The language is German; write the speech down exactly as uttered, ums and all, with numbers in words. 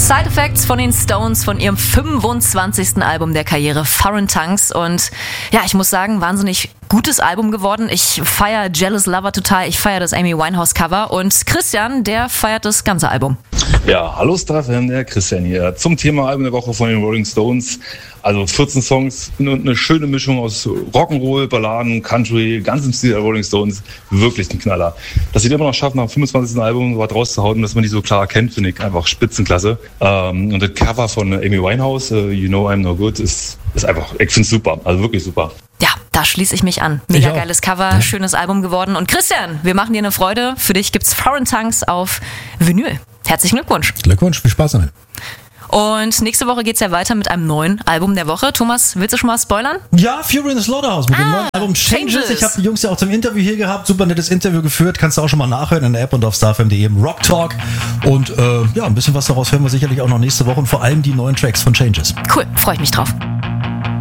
Side Effects von den Stones von ihrem fünfundzwanzigsten Album der Karriere, Foreign Tongues. Und ja, ich muss sagen, wahnsinnig gutes Album geworden. Ich feiere Jealous Lover total, ich feiere das Amy Winehouse Cover und Christian, der feiert das ganze Album. Ja, hallo Starfan, der Christian hier. Zum Thema Album der Woche von den Rolling Stones. Also vierzehn Songs und eine schöne Mischung aus Rock'n'Roll, Balladen, Country, ganz im Stil der Rolling Stones. Wirklich ein Knaller. Dass sie immer noch schaffen, nach dem fünfundzwanzigsten Album was rauszuhauen, dass man die so klar erkennt, finde ich einfach spitzenklasse. Ähm, und das Cover von Amy Winehouse, uh, You Know I'm No Good, ist, ist einfach, ich finde es super, also wirklich super. Ja, da schließe ich mich an. Mega geiles Cover, ja. Schönes Album geworden. Und Christian, wir machen dir eine Freude. Für dich gibt's Foreign Tongues auf Vinyl. Herzlichen Glückwunsch. Glückwunsch, viel Spaß damit. Und nächste Woche geht's ja weiter mit einem neuen Album der Woche. Thomas, willst du schon mal spoilern? Ja, Fury in the Slaughterhouse mit ah, dem neuen Album Changes. Changes. Ich habe die Jungs ja auch zum Interview hier gehabt. Super nettes Interview geführt. Kannst du auch schon mal nachhören in der App und auf starfm punkt de im Rock Talk. Und äh, ja, ein bisschen was daraus hören wir sicherlich auch noch nächste Woche. Und vor allem die neuen Tracks von Changes. Cool, freue ich mich drauf.